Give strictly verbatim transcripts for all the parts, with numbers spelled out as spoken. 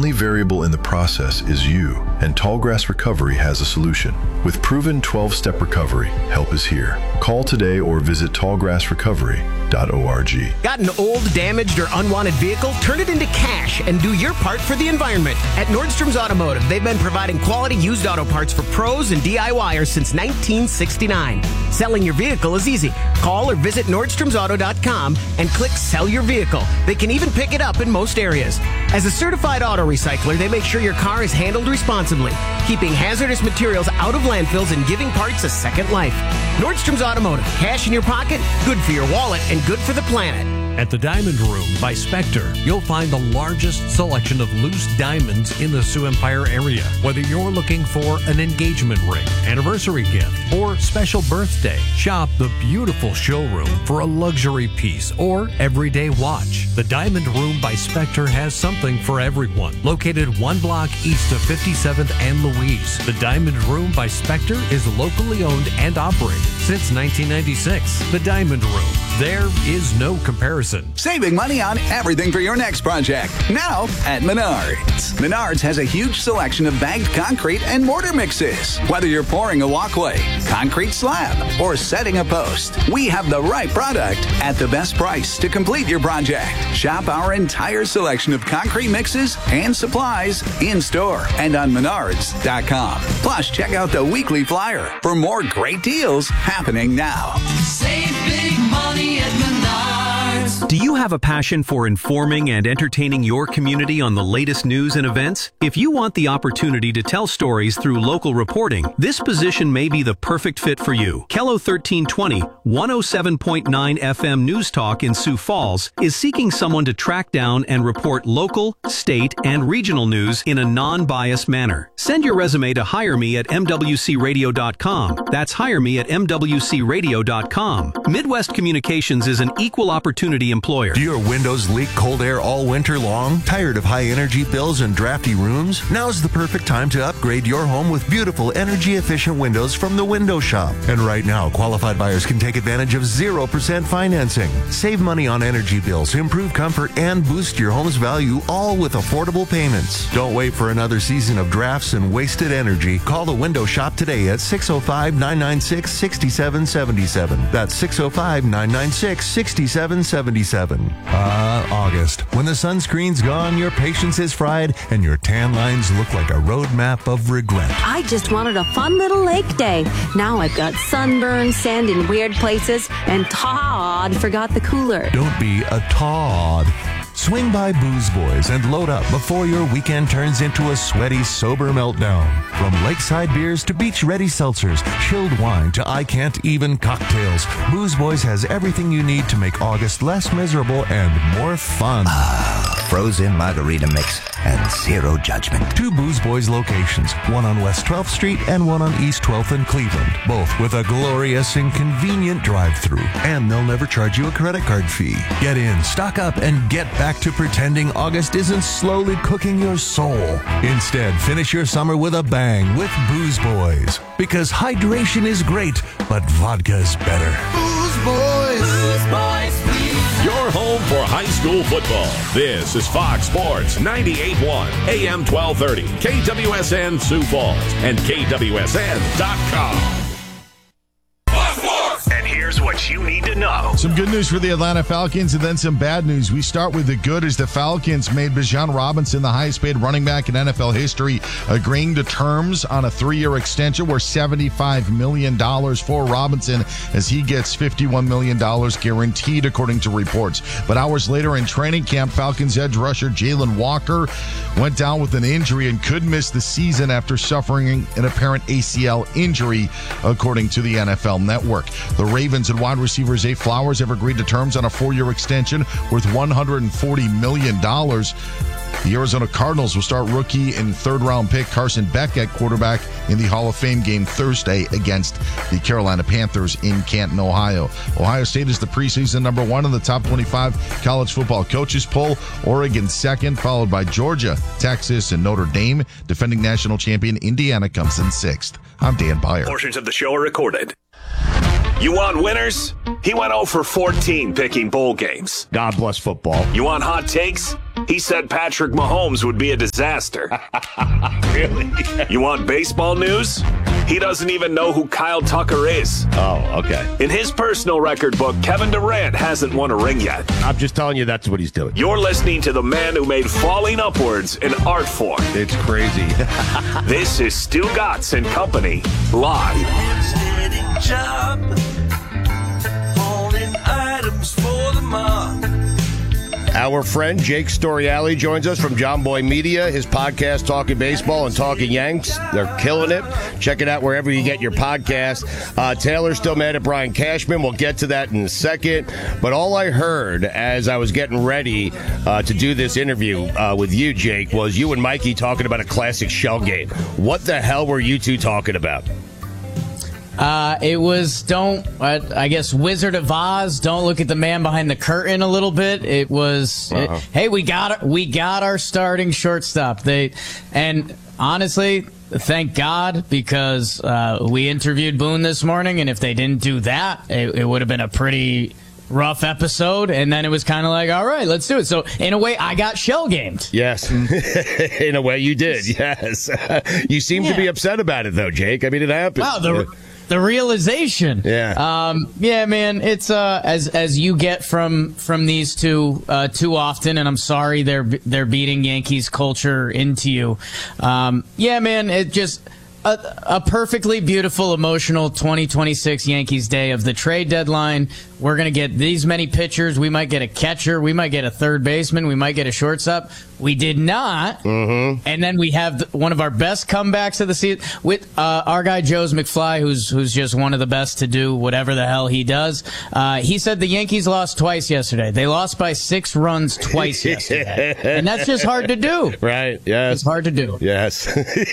only variable in the process is you, and Tallgrass Recovery has a solution. With proven twelve-step recovery, help is here. Call today or visit tallgrass recovery dot org. Got an old, damaged, or unwanted vehicle? Turn it into cash and do your part for the environment. At Nordstrom's Automotive, they've been providing quality used auto parts for pros and DIYers since nineteen sixty-nine. Selling your vehicle is easy. Call or visit Nordstroms Auto dot com and click Sell Your Vehicle. They can even pick it up in most areas. As a certified auto recycler, they make sure your car is handled responsibly, keeping hazardous materials out of landfills and giving parts a second life. Nordstrom's Automotive. Cash in your pocket, good for your wallet, and good for the planet. At the Diamond Room by Spectre, you'll find the largest selection of loose diamonds in the Sioux Empire area. Whether you're looking for an engagement ring, anniversary gift, or special birthday, shop the beautiful showroom for a luxury piece or everyday watch. The Diamond Room by Spectre has something for everyone. Located one block east of fifty-seventh and Louise, the Diamond Room by Spectre is locally owned and operated since nineteen ninety-six. The Diamond Room. There is no comparison. Saving money on everything for your next project. Now at Menards. Menards has a huge selection of bagged concrete and mortar mixes. Whether you're pouring a walkway, concrete slab, or setting a post, we have the right product at the best price to complete your project. Shop our entire selection of concrete mixes and supplies in store and on menards dot com. Plus, check out the weekly flyer for more great deals happening now. Save big money at Menards. Do you have a passion for informing and entertaining your community on the latest news and events? If you want the opportunity to tell stories through local reporting, this position may be the perfect fit for you. Kello thirteen twenty, one oh seven point nine F M News Talk in Sioux Falls is seeking someone to track down and report local, state, and regional news in a non-biased manner. Send your resume to hire me at m w c radio dot com. That's hire me at m w c radio dot com. Midwest Communications is an equal opportunity employer. Do your windows leak cold air all winter long? Tired of high energy bills and drafty rooms? Now's the perfect time to upgrade your home with beautiful energy efficient windows from the Window Shop. And right now, qualified buyers can take advantage of zero percent financing. Save money on energy bills, improve comfort, and boost your home's value, all with affordable payments. Don't wait for another season of drafts and wasted energy. Call the Window Shop today at six oh five, nine nine six, six seven seven seven. That's six oh five, nine nine six, six seven seven seven. Ah, uh, August. When the sunscreen's gone, your patience is fried, and your tan lines look like a roadmap of regret. I just wanted a fun little lake day. Now I've got sunburn, sand in weird places, and Todd forgot the cooler. Don't be a Todd. Swing by Booze Boys and load up before your weekend turns into a sweaty, sober meltdown. From lakeside beers to beach-ready seltzers, chilled wine to I-can't-even cocktails, Booze Boys has everything you need to make August less miserable and more fun. Ah, frozen margarita mix and zero judgment. Two Booze Boys locations, one on West twelfth Street and one on East twelfth in Cleveland, both with a glorious and convenient drive-thru. And they'll never charge you a credit card fee. Get in, stock up, and get back to pretending August isn't slowly cooking your soul. Instead, finish your summer with a bang with Booze Boys. Because hydration is great, but vodka's better. Booze Boys! Booze Boys, please. Your home for high school football. This is Fox Sports ninety-eight point one, A M twelve thirty, K W S N Sioux Falls, and K W S N dot com. And here's what you need to know. Some good news for the Atlanta Falcons and then some bad news. We start with the good as the Falcons made Bijan Robinson the highest paid running back in N F L history, agreeing to terms on a three-year extension worth seventy-five million dollars for Robinson as he gets fifty-one million dollars guaranteed, according to reports. But hours later in training camp, Falcons edge rusher Jalen Walker went down with an injury and could miss the season after suffering an apparent A C L injury, according to the N F L Network. The Ravens and wide receiver Zay Flowers have agreed to terms on a four-year extension worth one hundred forty million dollars. The Arizona Cardinals will start rookie and third-round pick Carson Beck at quarterback in the Hall of Fame game Thursday against the Carolina Panthers in Canton, Ohio. Ohio State is the preseason number one in the top twenty-five college football coaches poll. Oregon second, followed by Georgia, Texas, and Notre Dame. Defending national champion Indiana comes in sixth. I'm Dan Byer. Portions of the show are recorded. You want winners? He went oh for fourteen picking bowl games. God bless football. You want hot takes? He said Patrick Mahomes would be a disaster. Really? You want baseball news? He doesn't even know who Kyle Tucker is. Oh, okay. In his personal record book, Kevin Durant hasn't won a ring yet. I'm just telling you that's what he's doing. You're listening to the man who made falling upwards an art form. It's crazy. This is Stu Gatz and Company, live. Job, holding items for the mob. Our friend Jake Storiale joins us from John Boy Media, his podcast Talking Baseball and Talking Yanks. They're killing it. Check it out wherever you get your podcast. Uh, Taylor's still mad at Brian Cashman. We'll get to that in a second. But all I heard as I was getting ready uh, to do this interview uh, with you, Jake, was you and Mikey talking about a classic shell game. What the hell were you two talking about? Uh, it was don't uh, I guess Wizard of Oz. Don't look at the man behind the curtain a little bit. It was uh-huh. it, hey, we got we got our starting shortstop. They and honestly, thank God, because uh, we interviewed Boone this morning, and if they didn't do that, it, it would have been a pretty rough episode. And then it was kind of like, all right, let's do it. So in a way, I got shell gamed. Yes, in a way, you did. Yes, you seem yeah. to be upset about it, though, Jake. I mean, it happened. Wow, the. Yeah. The realization, yeah, um, yeah, man. It's uh, as as you get from from these two uh, too often, and I'm sorry they're they're beating Yankees culture into you. Um, yeah, man. It just a, a perfectly beautiful, emotional twenty twenty-six Yankees day of the trade deadline. We're gonna get these many pitchers. We might get a catcher. We might get a third baseman. We might get a shortstop. We did not. Mm-hmm. And then we have one of our best comebacks of the season with uh, our guy Joe's McFly, who's who's just one of the best to do whatever the hell he does. Uh, he said the Yankees lost twice yesterday. They lost by six runs twice yesterday, and that's just hard to do. Right? Yes, it's hard to do. Yes.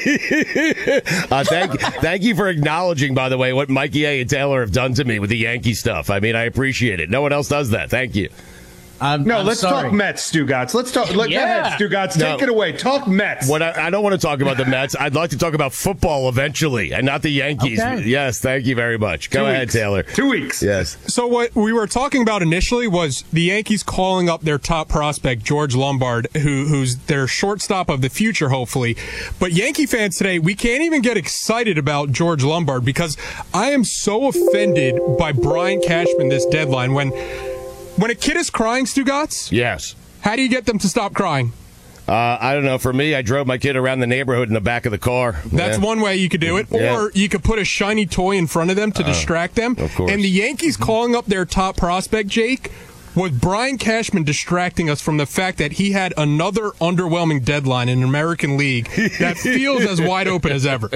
uh, thank thank you for acknowledging, by the way, what Mikey A. and Taylor have done to me with the Yankee stuff. I mean, I appreciate it. No one else does that. Thank you. I'm, no, I'm let's sorry. talk Mets, Stu Gatz. Let's talk. Let, yeah. Go ahead, Stu Gatz. Take no. it away. Talk Mets. What I, I don't want to talk about the Mets. I'd like to talk about football eventually, and not the Yankees. Okay. Yes, thank you very much. Go Two ahead, weeks. Taylor. Two weeks. Yes. So what we were talking about initially was the Yankees calling up their top prospect, George Lombard, who who's their shortstop of the future, hopefully. But Yankee fans today, we can't even get excited about George Lombard because I am so offended by Brian Cashman this deadline. When when a kid is crying, Stu Gatz, Yes. how do you get them to stop crying? Uh, I don't know. For me, I drove my kid around the neighborhood in the back of the car. That's yeah. one way you could do it. Yeah. Or you could put a shiny toy in front of them to uh, distract them. Of course. And the Yankees calling up their top prospect, Jake, was Brian Cashman distracting us from the fact that he had another underwhelming deadline in the American League that feels as wide open as ever.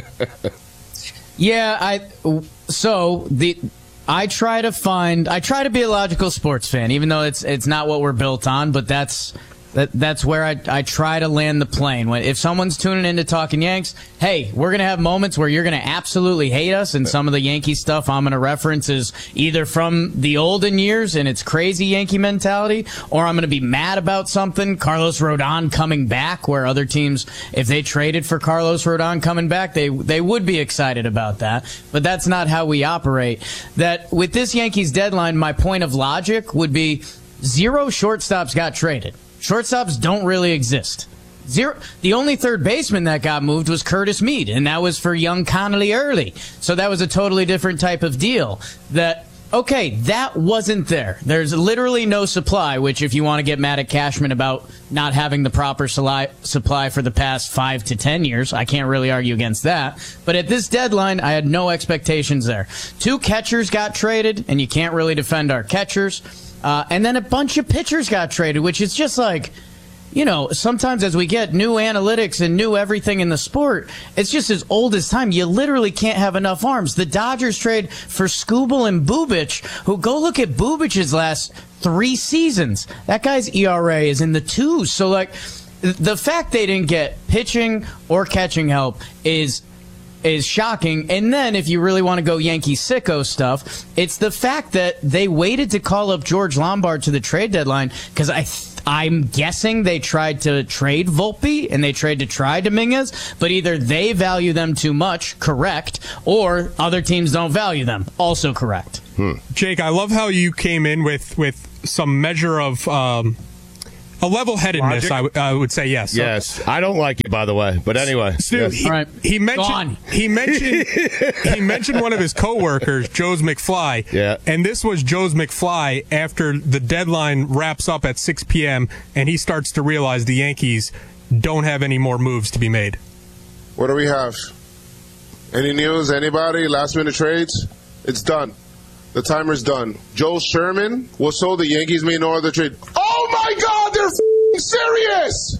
Yeah, I so the I try to find I try to be a logical sports fan, even though it's it's not what we're built on, but that's that that's where I I try to land the plane. When if someone's tuning in to Talking Yanks, hey, we're gonna have moments where you're gonna absolutely hate us, and some of the Yankee stuff I'm gonna reference is either from the olden years and it's crazy Yankee mentality, or I'm gonna be mad about something, Carlos Rodon coming back, where other teams, if they traded for Carlos Rodon coming back, they they would be excited about that. But that's not how we operate. That with this Yankees deadline, my point of logic would be zero shortstops got traded. Shortstops don't really exist. Zero. The only third baseman that got moved was Curtis Mead, and that was for young Connolly Early. So that was a totally different type of deal. That, okay, that wasn't there. There's literally no supply, which if you want to get mad at Cashman about not having the proper supply for the past five to ten years, I can't really argue against that. But at this deadline, I had no expectations there. Two catchers got traded, and you can't really defend our catchers. Uh, and then a bunch of pitchers got traded, which is just like, you know, sometimes as we get new analytics and new everything in the sport, it's just as old as time. You literally can't have enough arms. The Dodgers trade for Skubal and Bubic, who go look at Bubic's last three seasons. That guy's E R A is in the twos. So, like, the fact they didn't get pitching or catching help is is shocking. And then if you really want to go Yankee sicko stuff, it's the fact that they waited to call up George Lombard to the trade deadline because I th- I'm guessing they tried to trade Volpe and they tried to try Dominguez, but either they value them too much, correct, or other teams don't value them, also correct. Hmm. Jake, I love how you came in with, with some measure of um, A level-headedness, I, w- I would say yes. So, Yes, I don't like it, by the way. But anyway, Stu, yes. he, right. he mentioned Gone. he mentioned he mentioned one of his coworkers, Joe's McFly. Yeah. And this was Joe's McFly after the deadline wraps up at six p.m. and he starts to realize the Yankees don't have any more moves to be made. What do we have? Any news? Anybody? Last minute trades? It's done. The timer's done. Joe Sherman was sold. The Yankees made no other trade. Oh my God, they're f***ing serious!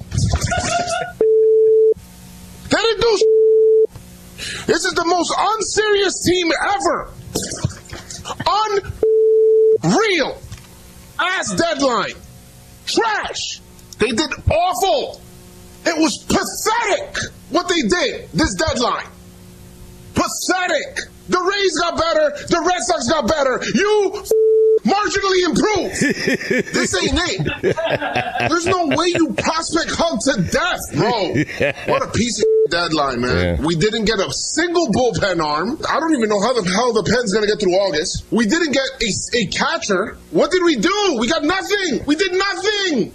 They didn't do s***. This is the most unserious team ever. Unreal. Ass deadline. Trash. They did awful. It was pathetic what they did this deadline. Pathetic. The Rays got better. The Red Sox got better. You f- marginally improved. This ain't it. There's no way you prospect hug to death, bro. What a piece of deadline, man. Yeah. We didn't get a single bullpen arm. I don't even know how the hell the pen's going to get through August. We didn't get a, a catcher. What did we do? We got nothing. We did nothing.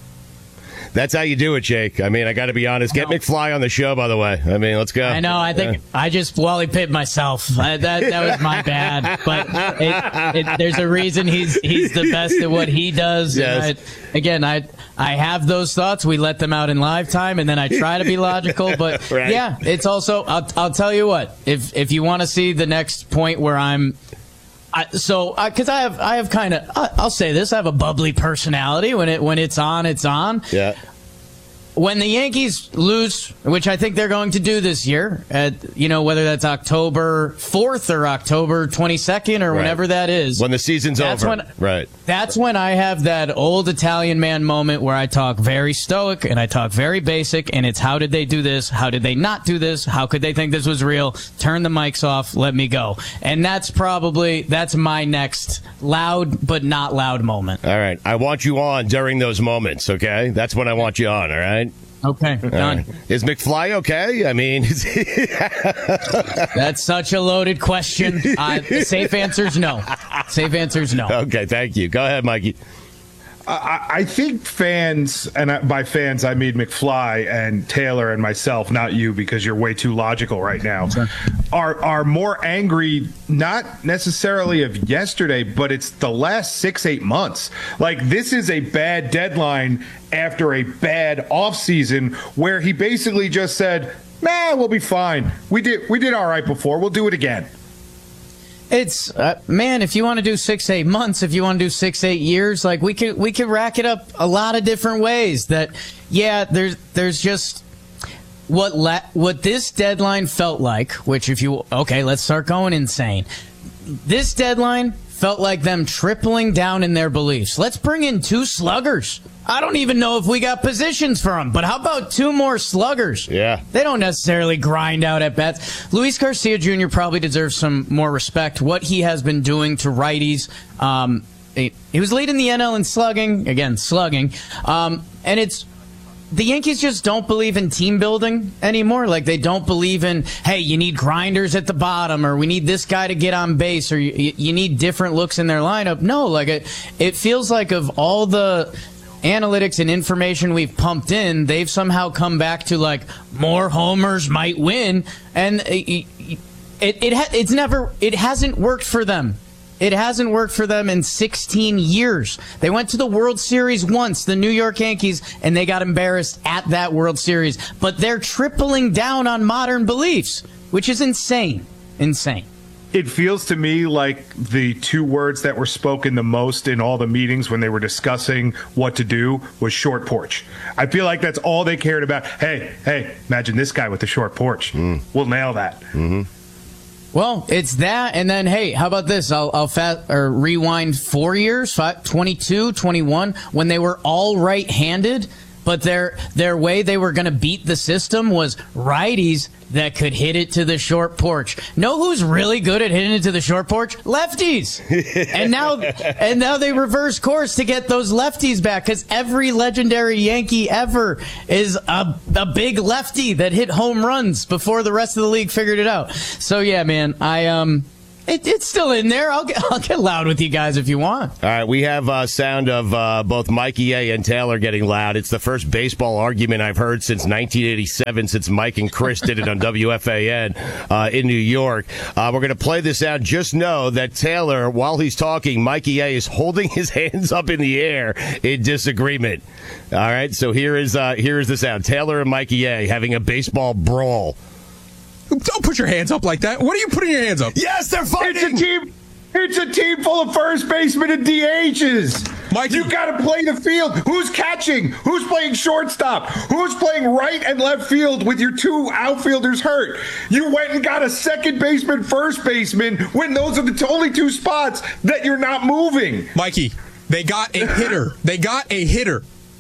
That's how you do it, Jake. I mean, I got to be honest. Get McFly on the show, by the way. I mean, let's go. I know. I think Yeah. I just Wally pipped myself. I, that that was my bad. But it, it, there's a reason he's he's the best at what he does. Yes. And I, again, I I have those thoughts. We let them out in live time, and then I try to be logical. But Right. yeah, it's also. I'll I'll tell you what. If if you want to see the next point where I'm. I, so, because I have, I have kind of, I'll say this: I have a bubbly personality. When it, when it's on, it's on. Yeah. When the Yankees lose, which I think they're going to do this year, at, you know, whether that's October fourth or October twenty-second or Right. whenever that is. When the season's that's over. When, right. That's when I have that old Italian man moment where I talk very stoic and I talk very basic, and it's how did they do this? How did they not do this? How could they think this was real? Turn the mics off. Let me go. And that's probably, that's my next loud but not loud moment. All right. I want you on during those moments, okay? That's when I want you on, all right? Okay, All done. right. Is McFly okay? I mean, is he- That's such a loaded question. Uh, the safe answer is no. Safe answer is no. Okay, thank you. Go ahead, Mikey. I, I think fans, and I, by fans I mean McFly and Taylor and myself, not you because you're way too logical right now, are are more angry, not necessarily of yesterday, but it's the last six, eight months. Like, this is a bad deadline after a bad offseason where he basically just said, nah, we'll be fine. We did, we did all right before. We'll do it again. It's uh, man, if you want to do six, eight months, if you want to do six, eight years, like we could we could rack it up a lot of different ways. That yeah, there's there's just what la- what this deadline felt like. Which if you okay, let's start going insane. This deadline felt like them tripling down in their beliefs. Let's bring in two sluggers. I don't even know if we got positions for them, but how about two more sluggers? Yeah. They don't necessarily grind out at bats. Luis Garcia Junior probably deserves some more respect. What he has been doing to righties. Um, he, he was leading the N L in slugging. Again, slugging. Um, and it's the Yankees just don't believe in team building anymore. Like, they don't believe in, hey, you need grinders at the bottom, or we need this guy to get on base, or you, you need different looks in their lineup. No, like it, it feels like of all the analytics and information we've pumped in, they've somehow come back to like more homers might win, and it, it, it ha- it's never it hasn't worked for them. It hasn't worked for them in sixteen years. They went to the World Series once, the New York Yankees, and they got embarrassed at that World Series. But they're tripling down on modern beliefs, which is insane. Insane. It feels to me like the two words that were spoken the most in all the meetings when they were discussing what to do was short porch. I feel like that's all they cared about. Hey, hey, imagine this guy with the short porch. Mm. We'll nail that. Mm-hmm. Well, it's that, and then, hey, how about this? I'll, I'll fast, or rewind four years, five, twenty-two, twenty-one, when they were all right-handed, but their their way they were going to beat the system was righties that could hit it to the short porch. Know who's really good at hitting it to the short porch? Lefties. and now and now they reverse course to get those lefties back, because every legendary Yankee ever is a, a big lefty that hit home runs before the rest of the league figured it out. So, yeah, man, I um It, it's still in there. I'll get, I'll get loud with you guys if you want. All right, we have uh, sound of uh, both Mikey A and Taylor getting loud. It's the first baseball argument I've heard since nineteen eighty-seven, since Mike and Chris did it on W F A N uh, in New York. Uh, we're going to play this out. Just know that Taylor, while he's talking, Mikey A is holding his hands up in the air in disagreement. All right, so here is uh, here is the sound. Taylor and Mikey A having a baseball brawl. Don't put your hands up like that. What are you putting your hands up? Yes, they're fighting. It's a team. It's a team full of first basemen and D Hs. Mike, you got to play the field. Who's catching? Who's playing shortstop? Who's playing right and left field with your two outfielders hurt? You went and got a second baseman, first baseman, when those are the t- only two spots that you're not moving. Mikey, they got a hitter. They got a hitter.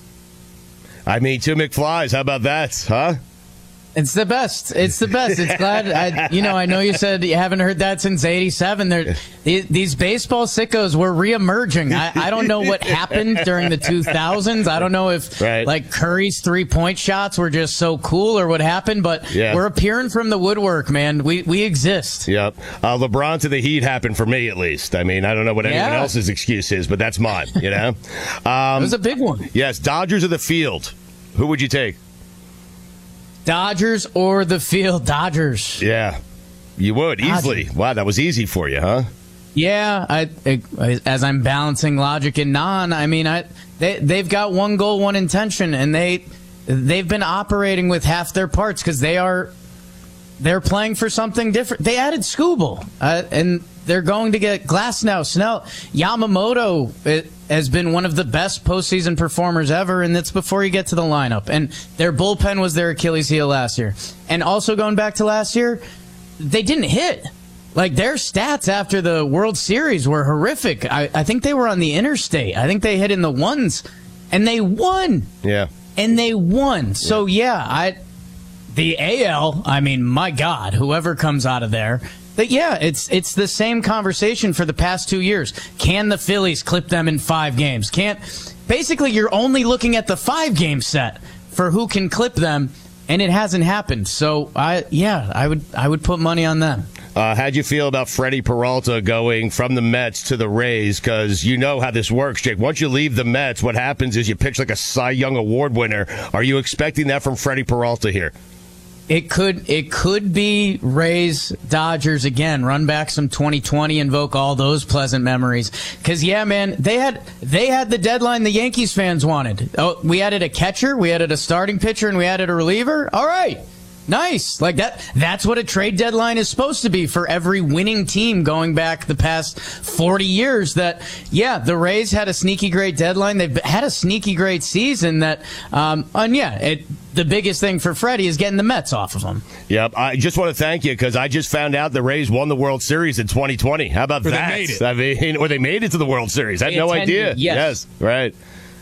I mean, two McFlys. How about that, huh? It's the best. It's the best. It's glad. I, you know, I know you said you haven't heard that since eighty-seven. They're, these baseball sickos were reemerging. I, I don't know what happened during the two thousands. I don't know if right. like Curry's three-point shots were just so cool or what happened, but yeah. we're appearing from the woodwork, man. We we exist. Yep. Uh, LeBron to the Heat happened for me, at least. I mean, I don't know what anyone Yeah. else's excuse is, but that's mine, you know? Um, it was a big one. Yes, Dodgers of the field. Who would you take? Dodgers or the field? Dodgers. Yeah, you would easily. Dodgers. Wow, that was easy for you, huh? Yeah, I, I, as I'm balancing logic and non, I mean, I they they've got one goal, one intention, and they they've been operating with half their parts because they are they're playing for something different. They added Skubal, uh, and they're going to get Glasnow, Snell, Yamamoto. It, has been one of the best postseason performers ever, and that's before you get to the lineup. And their bullpen was their Achilles heel last year. And also going back to last year, they didn't hit. Like, their stats after the World Series were horrific. I, I think they were on the interstate. I think they hit in the ones, and they won. Yeah. And they won. So, yeah, I the A L, I mean, my God, whoever comes out of there. But yeah, it's it's the same conversation for the past two years. Can the Phillies clip them in five games? Can't. Basically, you're only looking at the five-game set for who can clip them, and it hasn't happened. So, I yeah, I would I would put money on them. Uh, how'd you feel about Freddie Peralta going from the Mets to the Rays? Because you know how this works, Jake. Once you leave the Mets, what happens is you pitch like a Cy Young Award winner. Are you expecting that from Freddie Peralta here? It could it could be Rays, Dodgers again. Run back some twenty twenty, invoke all those pleasant memories. Because yeah, man, they had they had the deadline the Yankees fans wanted. Oh, we added a catcher, we added a starting pitcher, and we added a reliever. All right, nice. Like that. That's what a trade deadline is supposed to be for every winning team going back the past forty years. That yeah, the Rays had a sneaky great deadline. They've had a sneaky great season. That um, and yeah, it. The biggest thing for Freddie is getting the Mets off of him. Yep. I just want to thank you because I just found out the Rays won the World Series in twenty twenty. How about or that? They made it. I mean, or they made it to the World Series. I had They no attended, idea. yes. yes right.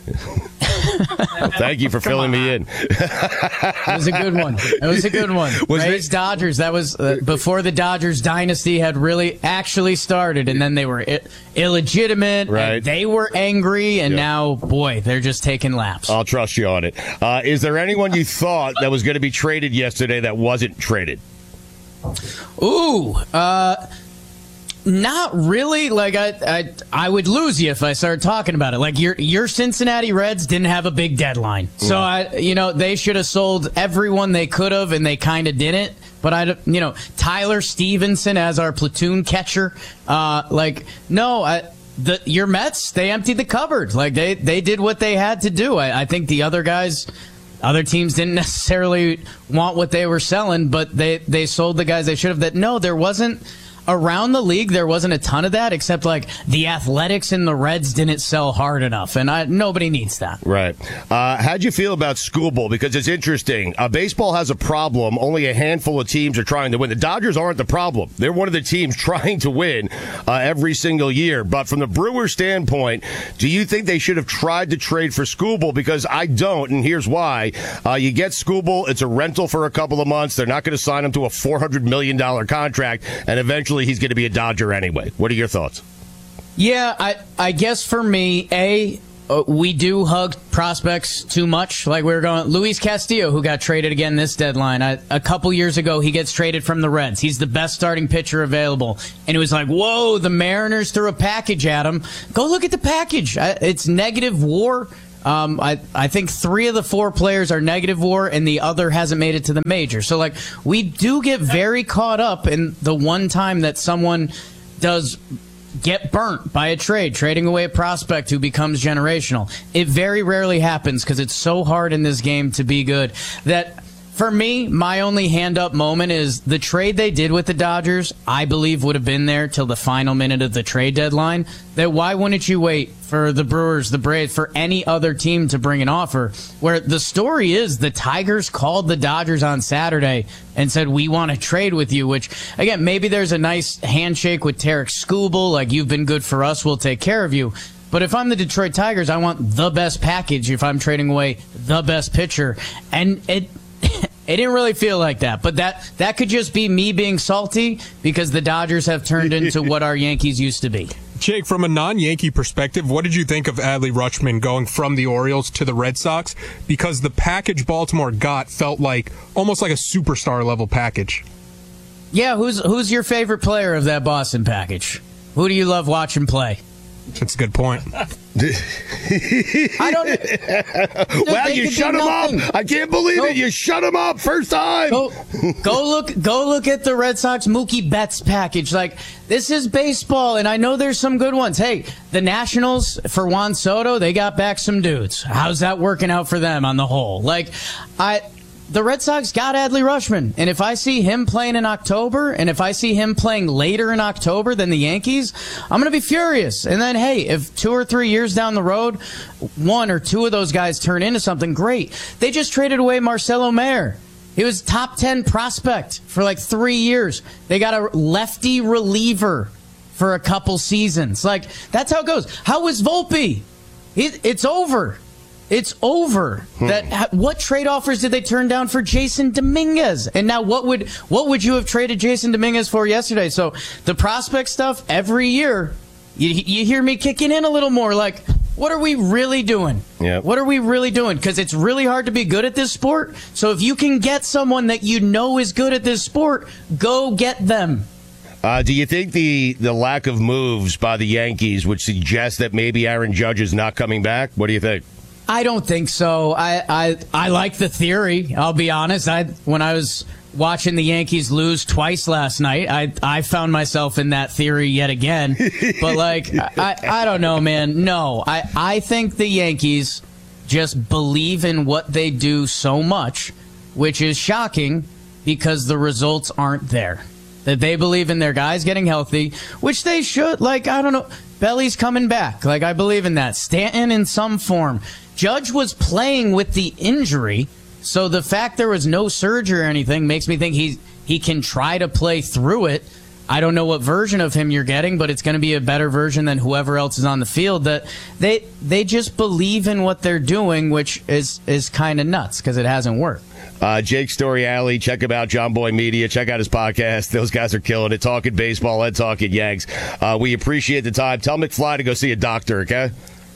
Well, thank you for filling me in. It was a good one. It was a good one. Was Rays it- Dodgers. That was uh, before the Dodgers dynasty had really actually started, and then they were I- illegitimate. Right. And they were angry, and Yeah. now, boy, they're just taking laps. I'll trust you on it. Uh, is there anyone you thought that was going to be traded yesterday that wasn't traded? Ooh, uh, not really. Like I, I, I would lose you if I started talking about it. Like your your Cincinnati Reds didn't have a big deadline, so I, you know, they should have sold everyone they could have, and they kind of didn't. But I, you know, Tyler Stevenson as our platoon catcher, uh, like no, I. The your Mets, they emptied the cupboard. Like they they did what they had to do. I, I think the other guys. Other teams didn't necessarily want what they were selling, but they, they sold the guys they should have. That no, there wasn't around the league. There wasn't a ton of that, except like the Athletics and the Reds didn't sell hard enough, and I, nobody needs that. Right. Uh, how'd you feel about Skubal? Because it's interesting. Uh, baseball has a problem. Only a handful of teams are trying to win. The Dodgers aren't the problem. They're one of the teams trying to win uh, every single year. But from the Brewers' standpoint, do you think they should have tried to trade for Skubal? Because I don't, and here's why. Uh, you get Skubal. It's a rental for a couple of months. They're not going to sign him to a four hundred million dollars contract, and eventually he's going to be a Dodger anyway. What are your thoughts? Yeah, I I guess for me, A, uh, we do hug prospects too much. Like we were going, Luis Castillo, who got traded again this deadline. I, a couple years ago, he gets traded from the Reds. He's the best starting pitcher available. And it was like, whoa, the Mariners threw a package at him. Go look at the package. I, it's negative WAR. Um, I, I think three of the four players are negative WAR, and the other hasn't made it to the major. So, like, we do get very caught up in the one time that someone does get burnt by a trade, trading away a prospect who becomes generational. It very rarely happens because it's so hard in this game to be good that... For me, my only hand-up moment is the trade they did with the Dodgers, I believe would have been there till the final minute of the trade deadline. That why wouldn't you wait for the Brewers, the Braves, for any other team to bring an offer? Where the story is the Tigers called the Dodgers on Saturday and said, we want to trade with you, which, again, maybe there's a nice handshake with Tarek Skubal, like, you've been good for us, we'll take care of you. But if I'm the Detroit Tigers, I want the best package if I'm trading away the best pitcher. And it... It didn't really feel like that, but that, that could just be me being salty because the Dodgers have turned into what our Yankees used to be. Jake, from a non-Yankee perspective, what did you think of Adley Rutschman going from the Orioles to the Red Sox? Because the package Baltimore got felt like almost like a superstar level package. Yeah, who's who's your favorite player of that Boston package? Who do you love watching play? That's a good point. I don't. Dude, well, you shut him nothing. up. I can't believe go, it. You shut him up first time. Go, go look. Go look at the Red Sox Mookie Betts package. Like, this is baseball, and I know there's some good ones. Hey, the Nationals for Juan Soto, they got back some dudes. How's that working out for them on the whole? Like, I. The Red Sox got Adley Rutschman, and if I see him playing in October, and if I see him playing later in October than the Yankees, I'm going to be furious. And then, hey, if two or three years down the road, one or two of those guys turn into something great. They just traded away Marcelo Mayer. He was top ten prospect for like three years. They got a lefty reliever for a couple seasons. Like, that's how it goes. How was Volpe? It, it's over. It's over. Hmm. That what trade offers did they turn down for Jason Dominguez? And now what would what would you have traded Jason Dominguez for yesterday? So the prospect stuff every year, you, you hear me kicking in a little more. Like, what are we really doing? Yep. What are we really doing? Because it's really hard to be good at this sport. So if you can get someone that you know is good at this sport, go get them. Uh, do you think the, the lack of moves by the Yankees would suggest that maybe Aaron Judge is not coming back? What do you think? I don't think so. I, I I like the theory. I'll be honest. I when I was watching the Yankees lose twice last night, I I found myself in that theory yet again. But like I, I don't know, man. No, I I think the Yankees just believe in what they do so much, which is shocking because the results aren't there. That they believe in their guys getting healthy, which they should. Like, I don't know. Belly's coming back. Like, I believe in that. Stanton in some form. Judge was playing with the injury, so the fact there was no surgery or anything makes me think he he can try to play through it. I don't know what version of him you're getting, but it's going to be a better version than whoever else is on the field. That they they just believe in what they're doing, which is is kind of nuts because it hasn't worked. Uh, Jake Storiale, check him out, John Boy Media. Check out his podcast. Those guys are killing it. Talking baseball and talking Yanks. Uh, we appreciate the time. Tell McFly to go see a doctor, okay?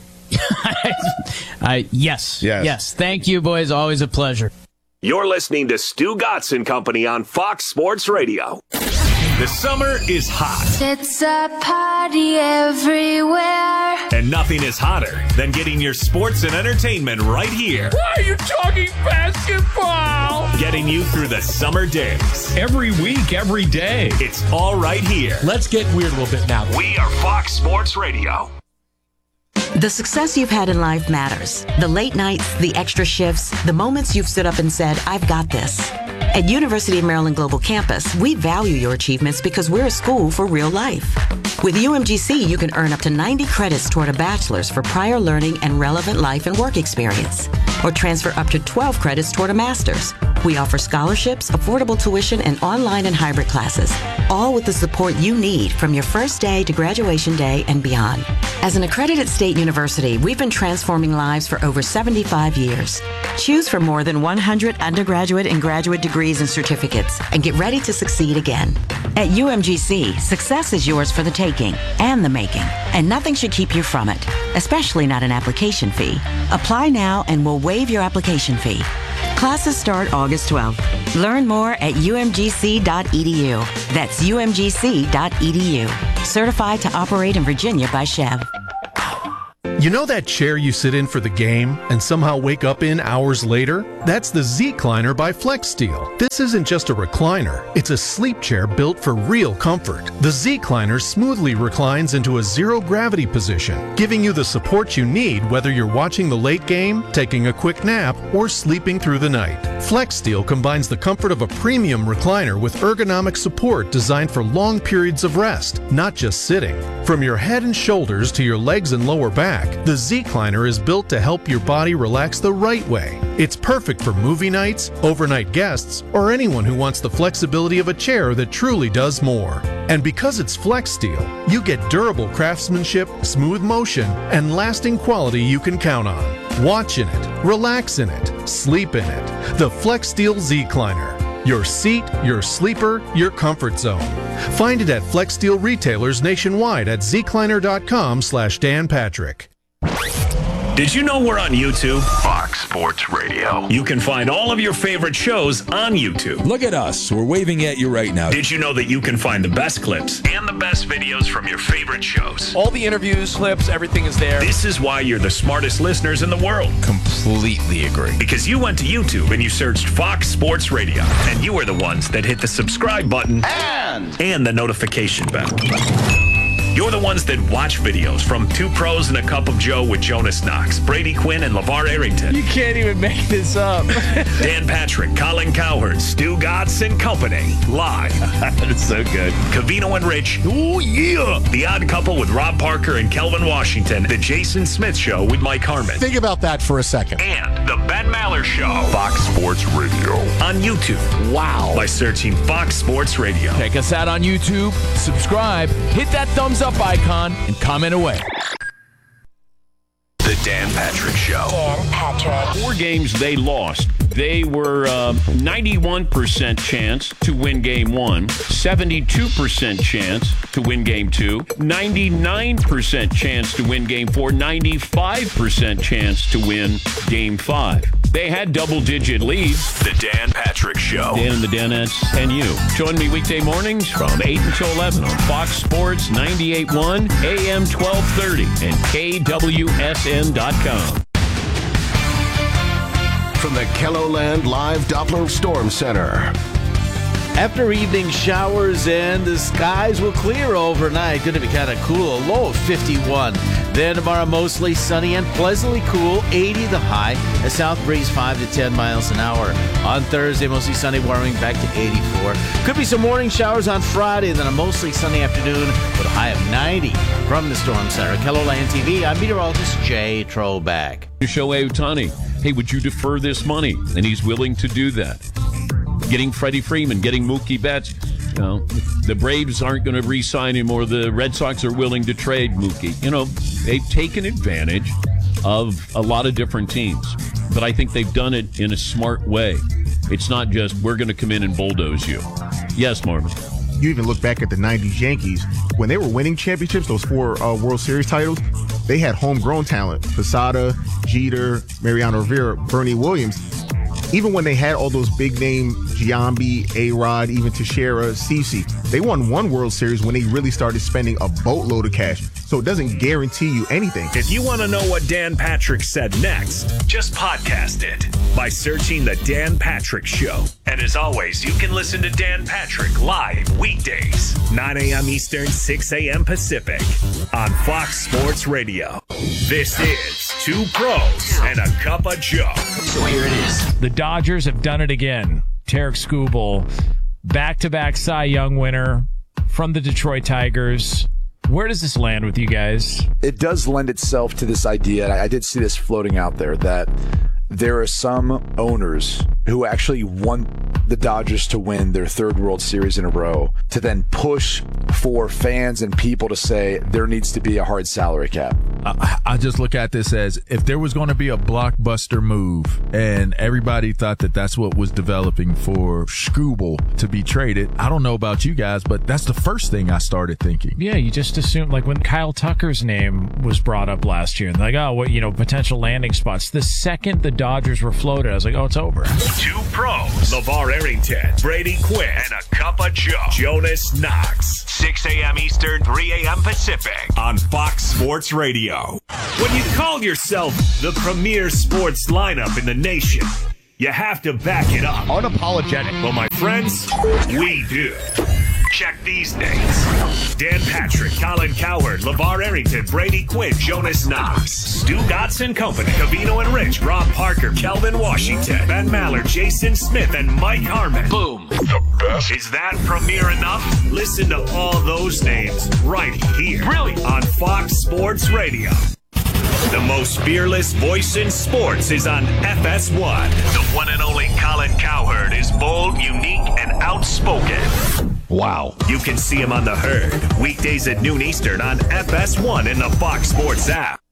uh, yes. Yes. Yes. Thank you, boys. Always a pleasure. You're listening to Stu Gatz and Company on Fox Sports Radio. The summer is hot. It's a party everywhere. And nothing is hotter than getting your sports and entertainment right here. Why are you talking basketball? Getting you through the summer days. Every week, every day. It's all right here. Let's get weird a little bit now. We are Fox Sports Radio. The success you've had in life matters. The late nights, the extra shifts, the moments you've stood up and said, I've got this. At University of Maryland Global Campus, we value your achievements because we're a school for real life. With U M G C, you can earn up to ninety credits toward a bachelor's for prior learning and relevant life and work experience, or transfer up to twelve credits toward a master's. We offer scholarships, affordable tuition, and online and hybrid classes, all with the support you need from your first day to graduation day and beyond. As an accredited state university, we've been transforming lives for over seventy-five years. Choose from more than one hundred undergraduate and graduate degrees and certificates and get ready to succeed again. At U M G C, success is yours for the taking and the making, and nothing should keep you from it, especially not an application fee. Apply now and we'll waive your application fee. Classes start August twelfth. Learn more at U M G C dot E D U. That's U M G C dot E D U. Certified to operate in Virginia by Chev. You know that chair you sit in for the game and somehow wake up in hours later? That's the Z-Cliner by FlexSteel. This isn't just a recliner. It's a sleep chair built for real comfort. The Z-Cliner smoothly reclines into a zero-gravity position, giving you the support you need whether you're watching the late game, taking a quick nap, or sleeping through the night. FlexSteel combines the comfort of a premium recliner with ergonomic support designed for long periods of rest, not just sitting. From your head and shoulders to your legs and lower back, the Z-Cliner is built to help your body relax the right way. It's perfect for movie nights, overnight guests, or anyone who wants the flexibility of a chair that truly does more. And because it's FlexSteel, you get durable craftsmanship, smooth motion, and lasting quality you can count on. Watch in it, relax in it, sleep in it. The FlexSteel Z-Cliner. Your seat, your sleeper, your comfort zone. Find it at FlexSteel retailers nationwide at zcliner.com slash Dan Patrick. Did you know we're on YouTube? Fox Sports Radio. You can find all of your favorite shows on YouTube. Look at us. We're waving at you right now. Did you know that you can find the best clips and the best videos from your favorite shows? All the interviews, clips, everything is there. This is why you're the smartest listeners in the world. Completely agree. Because you went to YouTube and you searched Fox Sports Radio, and you are the ones that hit the subscribe button and, and the notification bell. You're the ones that watch videos from Two Pros and a Cup of Joe with Jonas Knox, Brady Quinn, and LeVar Arrington. You can't even make this up. Dan Patrick, Colin Cowherd, Stu Gatz and Company. Live. That's so good. Cavino and Rich. Oh, yeah. The Odd Couple with Rob Parker and Kelvin Washington. The Jason Smith Show with Mike Harmon. Think about that for a second. And The Ben Maller Show. Fox Sports Radio. On YouTube. Wow. By searching Fox Sports Radio. Check us out on YouTube. Subscribe. Hit that thumbs up icon and comment away. The Dan Patrick Show. Dan Patrick. Four games they lost. They were uh, ninety-one percent chance to win game one, seventy-two percent chance to win game two, ninety-nine percent chance to win game four, ninety-five percent chance to win game five. They had double-digit leads. The Dan Patrick Show. Dan and the Danettes and you. Join me weekday mornings from eight until eleven on Fox Sports ninety-eight point one, A M twelve thirty, and K W S N dot com. From the KELOLAND Live Doppler Storm Center. After evening showers and the skies will clear overnight. Going to be kind of cool. A low of fifty-one. Then tomorrow mostly sunny and pleasantly cool. eighty the high. A south breeze five to ten miles an hour. On Thursday, mostly sunny, warming back to eighty-four. Could be some morning showers on Friday. Then a mostly sunny afternoon with a high of ninety. From the Storm Center, KELOLAND T V, I'm meteorologist Jay Troback. Shohei Ohtani, hey, would you defer this money? And he's willing to do that. Getting Freddie Freeman, getting Mookie Betts. You know, the Braves aren't going to re-sign him, or the Red Sox are willing to trade Mookie. You know, they've taken advantage of a lot of different teams, but I think they've done it in a smart way. It's not just, we're going to come in and bulldoze you. Yes, Marvin. You even look back at the nineties Yankees. When they were winning championships, those four uh, World Series titles, they had homegrown talent. Posada, Jeter, Mariano Rivera, Bernie Williams. Even when they had all those big-name Giambi, A-Rod, even Teixeira, Cece, they won one World Series when they really started spending a boatload of cash. So it doesn't guarantee you anything. If you want to know what Dan Patrick said next, just podcast it by searching The Dan Patrick Show. And as always, you can listen to Dan Patrick live weekdays, nine a.m. Eastern, six a.m. Pacific on Fox Sports Radio. This is Two Pros and a Cup of Joe. So here it is. The Dodgers have done it again. Tarek Skubal, back-to-back Cy Young winner from the Detroit Tigers. Where does this land with you guys? It does lend itself to this idea, and I did see this floating out there, that there are some owners who actually want the Dodgers to win their third World Series in a row to then push for fans and people to say there needs to be a hard salary cap. I, I just look at this as if there was going to be a blockbuster move and everybody thought that that's what was developing for Skubal to be traded. I don't know about you guys, but that's the first thing I started thinking. Yeah, you just assume, like when Kyle Tucker's name was brought up last year, and like, oh, what, you know, potential landing spots. The second the Dodgers were floated, I was like, oh, it's over. Two pros, LeVar Arrington, Brady Quinn, and a cup of Joe, Jonas Knox. six a.m. Eastern, three a.m. Pacific on Fox Sports Radio. When you call yourself the premier sports lineup in the nation, you have to back it up. Unapologetic. Well, my friends, we do. Check these names: Dan Patrick, Colin Cowherd, LeVar Arrington, Brady Quinn, Jonas Knox, Stu Gotts Company, Cavino and Rich, Rob Parker, Kelvin Washington, Ben Maller, Jason Smith, and Mike Harmon. Boom. The best. Is that premiere enough? Listen to all those names right here. Really? On Fox Sports Radio. The most fearless voice in sports is on F S one. The one and only Colin Cowherd is bold, unique, and outspoken. Wow. You can see him on The Herd, weekdays at noon Eastern on F S one in the Fox Sports app.